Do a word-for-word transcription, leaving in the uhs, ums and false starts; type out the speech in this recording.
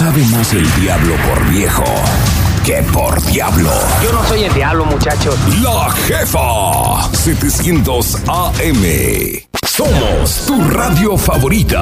Sabe más el diablo por viejo que por diablo. Yo no soy el diablo, muchachos. La Jefa setecientos A M. Somos tu radio favorita.